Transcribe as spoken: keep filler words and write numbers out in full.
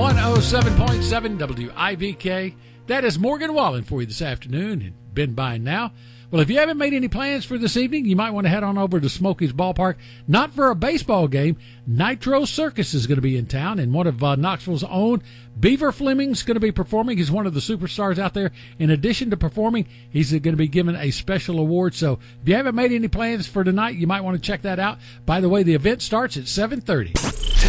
one oh seven point seven W I V K. That is Morgan Wallen for you this afternoon and been by now. Well, if you haven't made any plans for this evening, you might want to head on over to Smokies Ballpark. Not for a baseball game. Nitro Circus is going to be in town, and one of uh, Knoxville's own, Beaver Fleming's going to be performing. He's one of the superstars out there. In addition to performing, he's going to be given a special award. So if you haven't made any plans for tonight, you might want to check that out. By the way, the event starts at seven thirty.